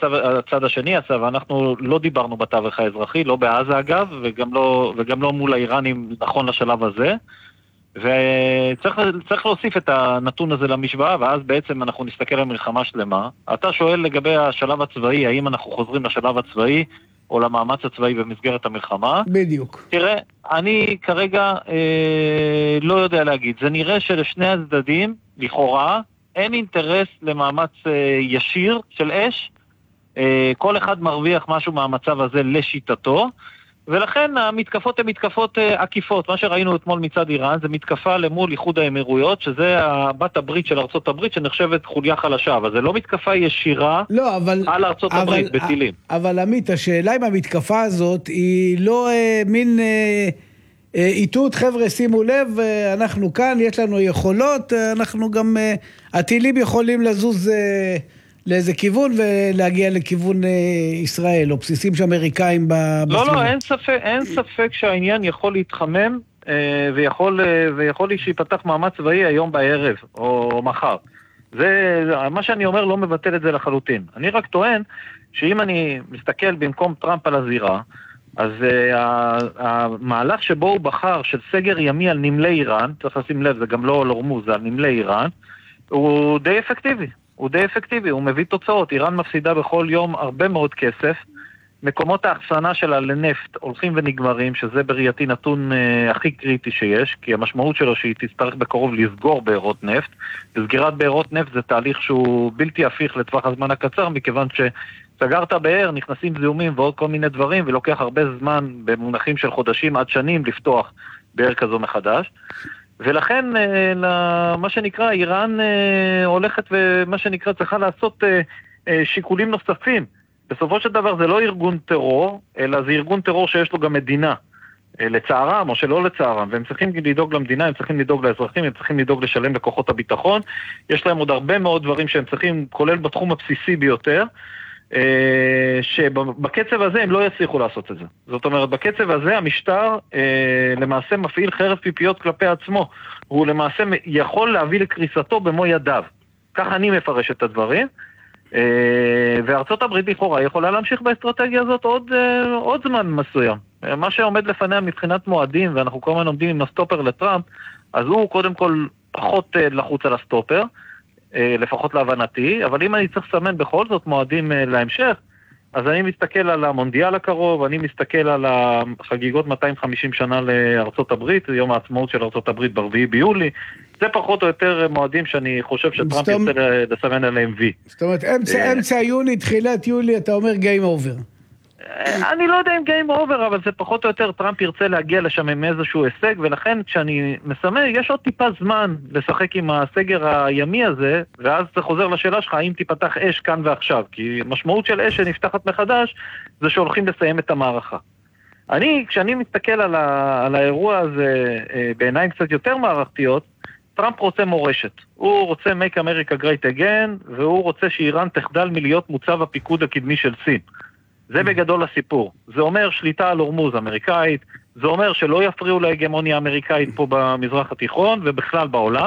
הצד השני עשה, ואנחנו לא דיברנו בתווך האזרחי, לא בעזה אגב, וגם לא מול האיראנים נכון לשלב הזה, וצריך להוסיף את הנתון הזה למשוואה, ואז בעצם אנחנו נסתכל על מלחמה שלמה. אתה שואל לגבי השלב הצבאי, האם אנחנו חוזרים לשלב הצבאי, או למאמץ הצבאי במסגרת המלחמה. בדיוק. תראה, אני כרגע לא יודע להגיד. זה נראה שלשני הצדדים, לכאורה, אין אינטרס למאמץ ישיר של אש. כל אחד מרוויח משהו מהמצב הזה לשיטתו, ולכן המתקפות הן מתקפות עקיפות. מה שראינו אתמול מצד איראן זה מתקפה למול איחוד האמירויות, שזה בת הברית של ארצות הברית שנחשבת חוליה חלשה, אבל זה לא מתקפה ישירה על ארצות הברית בטילים. אבל עמית, השאלה אם המתקפה הזאת היא לא מין איתות, חבר'ה שימו לב, אנחנו כאן, יש לנו יכולות, אנחנו גם, הטילים יכולים לזוז לאיזה כיוון ולהגיע לכיוון ישראל, או בסיסים שאמריקאים בסביבה. לא, אין ספק שהעניין יכול להתחמם, ויכול שיפתח מאמץ צבאי היום בערב, או מחר. מה שאני אומר לא מבטל את זה לחלוטין. אני רק טוען שאם אני מסתכל במקום טראמפ על הזירה, אז המהלך שבו הוא בחר של סגר ימי על נמלי איראן, צריך לשים לב, זה גם לא לרמוז, זה על נמלי איראן, הוא די אפקטיבי. הוא מביא תוצאות. איראן מפסידה בכל יום הרבה מאוד כסף, מקומות האחסנה שלה לנפט הולכים ונגמרים, שזה בראייתי נתון הכי קריטי שיש, כי המשמעות שלו שהיא תצטרך בקרוב לסגור בארות נפט, וסגירת בארות נפט זה תהליך שהוא בלתי הפיך לטווח הזמן הקצר, מכיוון שסגרת באר, נכנסים זיהומים ועוד כל מיני דברים, ולוקח הרבה זמן במונחים של חודשים עד שנים לפתוח באר כזו מחדש. ולכן, מה שנקרא, איראן הולכת ומה שנקרא צריכה לעשות שיקולים נוספים. בסופו של דבר זה לא ארגון טרור, אלא זה ארגון טרור שיש לו גם מדינה, לצערם או שלא לצערם, והם צריכים לדאוג למדינה, הם צריכים לדאוג לאזרחים, הם צריכים לדאוג לשלם לכוחות הביטחון, יש להם עוד הרבה מאוד דברים שהם צריכים, כולל בתחום הבסיסי ביותר, שבקצב הזה הם לא יצליחו לעשות את זה. זאת אומרת, בקצב הזה המשטר למעשה מפעיל חרב פיפיות כלפי עצמו, הוא למעשה יכול להביא לקריסתו במו ידיו. כך אני מפרש את הדברים, וארצות הברית לכאורה יכולה להמשיך באסטרטגיה הזאת עוד זמן מסוים. מה שעומד לפניה מבחינת מועדים, ואנחנו כל הזמן עומדים עם הסטופר לטראמפ, אז הוא קודם כל פחות לחוץ על הסטופר, לפחות להבנתי, אבל אם אני צריך לסמן בכל זאת מועדים להמשך, אז אני מסתכל על המונדיאל הקרוב, אני מסתכל על החגיגות 250 שנה לארצות הברית, יום העצמאות של ארצות הברית ב4 ביולי, זה פחות או יותר מועדים שאני חושב שטראמפ ירצה לסמן עליהם וי. זאת אומרת, אמצע יוני, תחילת יולי, אתה אומר game over. אני לא יודע אם game over, אבל זה פחות או יותר טראמפ ירצה להגיע לשם עם איזשהו הישג, ולכן כשאני מסמן, יש עוד טיפה זמן לשחק עם הסגר הימי הזה, ואז זה חוזר לשאלה שלך, האם תיפתח אש כאן ועכשיו, כי משמעות של אש שנפתחת מחדש, זה שהולכים לסיים את המערכה. כשאני מסתכל על האירוע הזה בעיניים קצת יותר מערכתיות, טראמפ רוצה מורשת. הוא רוצה make America great again, והוא רוצה שאיראן תחדל מלהיות מוצב הפיקוד הקדמי של סין. זה בגדול הסיפור. זה אומר שליטה על הורמוז אמריקאית, זה אומר שלא יפריעו להגמוניה האמריקאית פה במזרח התיכון ובכלל בעולם,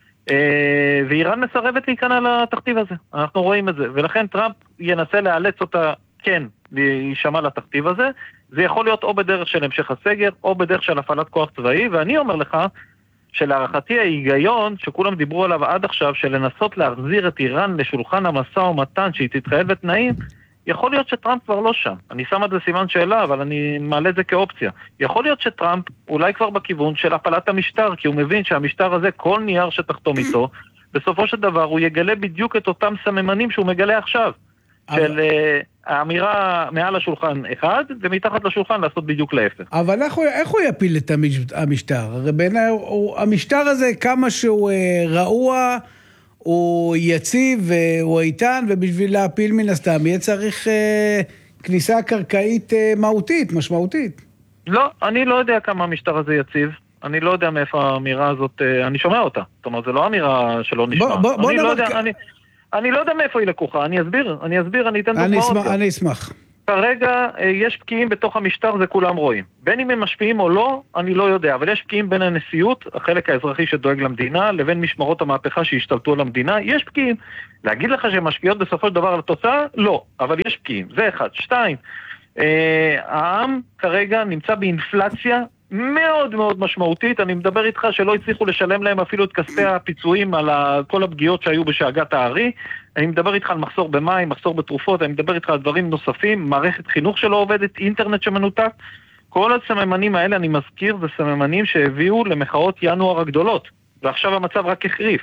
ואיראן מסרבת להיכנע לתכתיב הזה. אנחנו רואים את זה, ולכן טראמפ ינסה לאלץ אותה, כן, להישמע לתכתיב הזה. זה יכול להיות או בדרך של המשך הסגר, או בדרך של הפעלת כוח צבאי, ואני אומר לך, שלהערכתי ההיגיון שכולם דיברו עליו עד עכשיו, של לנסות להחזיר את איראן לשולחן המשא ומתן שהיא תתחייב בתנאים, יכול להיות שטראמפ כבר לא שם. אני שם את זה סימן שאלה, אבל אני מעלה את זה כאופציה. יכול להיות שטראמפ אולי כבר בכיוון של הפלת המשטר, כי הוא מבין שהמשטר הזה, כל נייר שתחתום איתו, בסופו של דבר הוא יגלה בדיוק את אותם סממנים שהוא מגלה עכשיו. של האמירה מעל השולחן אחד, ומתחת לשולחן לעשות בדיוק להפך. אבל איך הוא יפיל את המשטר? הרי בעיניי, המשטר הזה, כמה שהוא רעוע, הוא יציב, הוא איתן, ובשביל להפיל מן הסתם, יהיה צריך כניסה קרקעית מהותית, משמעותית. לא, אני לא יודע כמה המשטר הזה יציב. אני לא יודע מאיפה האמירה הזאת, אני שומע אותה. זאת אומרת, זה לא אמירה שלא נשמע. אני לא יודע מאיפה היא לקוחה. אני אסביר, אני אתן דוגמאות. אני אשמח. כרגע יש פקיעים בתוך המשטר, זה כולם רואים. בין אם הם משפיעים או לא, אני לא יודע, אבל יש פקיעים בין הנשיאות, החלק האזרחי שדואג למדינה, לבין משמרות המהפכה שהשתלטו על המדינה, יש פקיעים. להגיד לך שהן משפיעות בסופו של דבר על התוצאה? לא, אבל יש פקיעים, זה אחד. שתיים, העם כרגע נמצא באינפלציה מאוד מאוד משמעותית, אני מדבר איתך שלא הצליחו לשלם להם אפילו את כספי הפיצויים על כל הפגיעות שהיו בשאגת הארי, אני מדבר איתך על מחסור במים, מחסור בתרופות, אני מדבר איתך על דברים נוספים, מערכת חינוך שלא עובדת, אינטרנט שמנותק, כל הסממנים האלה, אני מזכיר, זה סממנים שהביאו למחאות ינואר הגדולות, ועכשיו המצב רק החריף.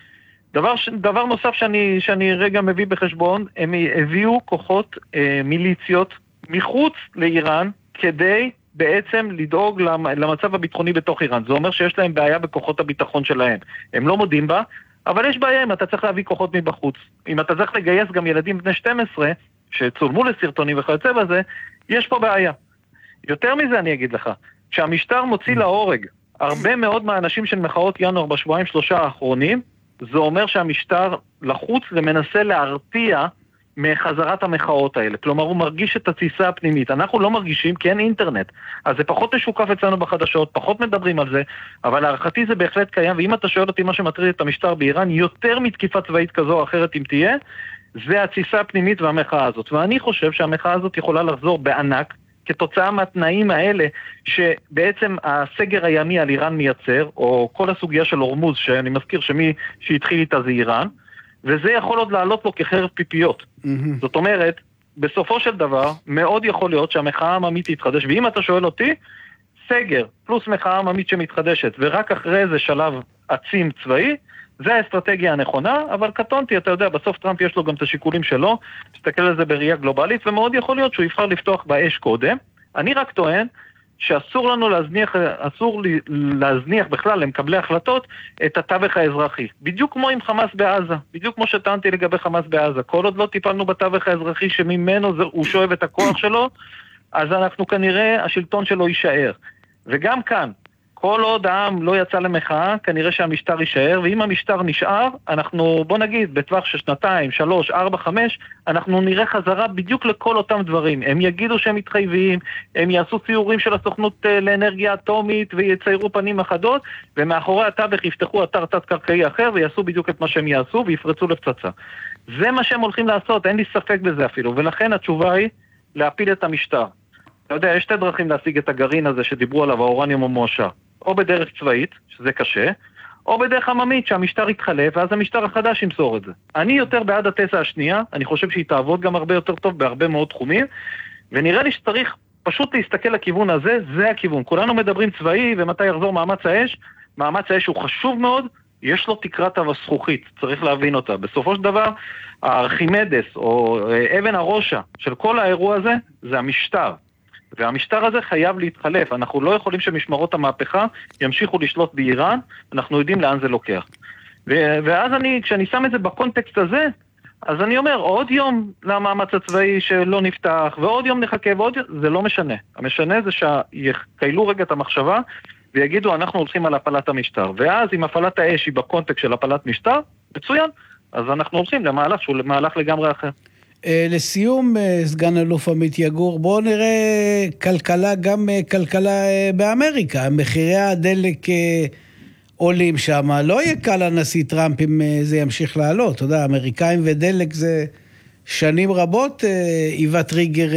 דבר נוסף שאני רגע מביא בחשבון, הם הביאו כוחות מיליציות מחוץ לאיראן, כדי בעצם לדאוג למצב הביטחוני בתוך איראן. זה אומר שיש להם בעיה בכוחות הביטחון שלהם. הם לא מודים בה, אבל יש בעיה אם אתה צריך להביא כוחות מבחוץ. אם אתה צריך לגייס גם ילדים בני 12, שצולמו לסרטונים וכיוצא בזה, יש פה בעיה. יותר מזה אני אגיד לך, כשהמשטר מוציא להורג הרבה מאוד מהאנשים של מחאות ינואר בשבועיים שלושה האחרונים, זה אומר שהמשטר לחוץ ומנסה להרתיע מחזרת המחאות האלה. כלומר, הוא מרגיש את התסיסה הפנימית. אנחנו לא מרגישים כי אין אינטרנט. אז זה פחות משוקף אצלנו בחדשות, פחות מדברים על זה, אבל להערכתי זה בהחלט קיים, ואם אתה שואל אותי מה שמטריד את המשטר באיראן, יותר מתקיפה צבאית כזו או אחרת אם תהיה, זה התסיסה הפנימית והמחאה הזאת. ואני חושב שהמחאה הזאת יכולה לחזור בענק, כתוצאה מהתנאים האלה, שבעצם הסגר הימי על איראן מייצר, או כל הסוגיה של הורמוז, שאני מזכיר שמי שהתחיל איתה זה איראן, וזה יכול עוד לעלות לו כחרב פיפיות. זאת אומרת, בסופו של דבר, מאוד יכול להיות שהמחאה העממית תתחדש, ואם אתה שואל אותי, סגר פלוס מחאה עממית שמתחדשת, ורק אחרי זה שלב עצים צבאי, זה האסטרטגיה הנכונה, אבל קטונתי, אתה יודע, בסוף טראמפ יש לו גם את השיקולים שלו, תסתכל על זה בראייה גלובלית, ומאוד יכול להיות שהוא יבחר לפתוח באש קודם. אני רק טוען שאסור לנו להזניח בכלל למקבלי החלטות את התווך האזרחי. בדיוק כמו עם חמאס בעזה, בדיוק כמו שטענתי לגבי חמאס בעזה. כל עוד לא טיפלנו בתווך האזרחי שממנו הוא שואב את הכוח שלו, אז אנחנו כנראה, השלטון שלו יישאר. וגם כאן, כל עוד העם לא יצא למחאה, כנראה שהמשטר יישאר, ואם המשטר נשאר, אנחנו, בוא נגיד, בטווח של 2, 3, 4, 5, אנחנו נראה חזרה בדיוק לכל אותם דברים. הם יגידו שהם מתחייבים, הם יעשו ציורים של הסוכנות לאנרגיה אטומית, ויציירו פנים אחדות, ומאחורי התווך יפתחו אתר תת-קרקעי אחר, ויעשו בדיוק את מה שהם יעשו, ויפרצו לפצצה. זה מה שהם הולכים לעשות, אין לי ספק בזה אפילו, ולכן התשובה היא להפיל את המשטר. אתה יודע, יש שתי דרכים להשיג את הגרעין הזה שדיברו עליו, האורניום המועשר. או בדרך צבאית, שזה קשה, או בדרך עממית, שהמשטר יתחלף, ואז המשטר החדש ימסור את זה. אני יותר בעד התזה השנייה, אני חושב שהיא תעבוד גם הרבה יותר טוב בהרבה מאוד תחומים, ונראה לי שצריך פשוט להסתכל לכיוון הזה, זה הכיוון. כולנו מדברים צבאי, ומתי יחזור מאמץ האש, מאמץ האש הוא חשוב מאוד, יש לו תקרת הזכוכית, צריך להבין אותה. בסופו של דבר, הארכימדס, או אבן הראשה של כל האירוע הזה, זה המשטר. והמשטר הזה חייב להתחלף, אנחנו לא יכולים שמשמרות המהפכה ימשיכו לשלוט באיראן, אנחנו יודעים לאן זה לוקח. ואז כשאני שם את זה בקונטקסט הזה, אז אני אומר, עוד יום למאמץ הצבאי שלא נפתח, ועוד יום נחכה, ועוד יום, זה לא משנה. המשנה זה שיקהלו רגע את המחשבה, ויגידו, אנחנו הולכים על הפלת המשטר. ואז אם הפלת האש היא בקונטקסט של הפלת משטר, מצוין. אז אנחנו הולכים למהלך שהוא מהלך לגמרי אחר. לסיום, סגן אלוף עמית יגור, בואו נראה כלכלה, גם כלכלה באמריקה. מחירי הדלק עולים שם. לא יהיה קל לנשיא טראמפ אם זה ימשיך לעלות. אתה יודע, אמריקאים ודלק זה שנים רבות היווה טריגר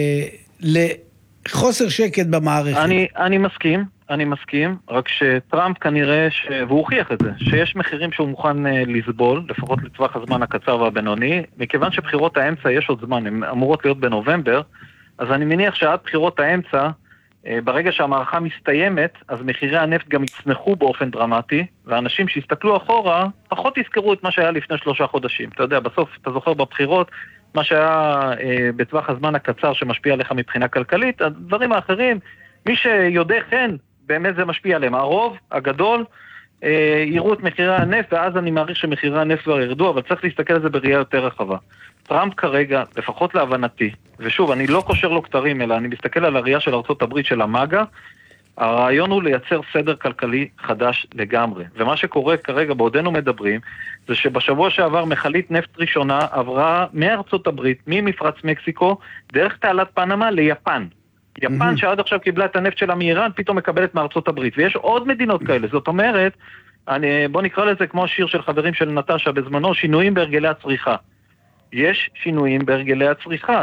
לחוסר שקט במערכת. אני מסכים, רק שטראמפ כנראה, והוא הוכיח את זה, שיש מחירים שהוא מוכן לסבול, לפחות לטווח הזמן הקצר והבינוני, מכיוון שבחירות האמצע יש עוד זמן, הן אמורות להיות בנובמבר, אז אני מניח שעד בחירות האמצע, ברגע שהמערכה מסתיימת, אז מחירי הנפט גם יצנחו באופן דרמטי, ואנשים שיסתכלו אחורה, פחות יזכרו את מה שהיה לפני 3 חודשים. אתה יודע, בסוף, אתה זוכר בבחירות, מה שהיה בטווח הזמן הקצר שמשפיע עליך מבחינה כלכלית, הדברים האחרים, מי שיודע כן, באמת זה משפיע עליהם. הרוב הגדול יראו את מחירי הנפט, ואז אני מעריך שמחירי הנפט כבר ירדו, אבל צריך להסתכל על זה בראייה יותר רחבה. טראמפ כרגע, לפחות להבנתי, ושוב, אני לא קושר לו כתרים, אלא אני מסתכל על הראייה של ארצות הברית של המאגה, הרעיון הוא לייצר סדר כלכלי חדש לגמרי. ומה שקורה כרגע בעודנו מדברים, זה שבשבוע שעבר מכלית נפט ראשונה עברה מארצות הברית, ממפרץ מקסיקו, דרך תעלת פנמה ליפן. יפן שעד עכשיו קיבלה את הנפט שלה מאיראן, פתאום מקבלת מארצות הברית. ויש עוד מדינות כאלה. זאת אומרת, בוא נקרא לזה כמו השיר של חברים של נטשה בזמנו, שינויים בהרגלי הצריכה. יש שינויים בהרגלי הצריכה.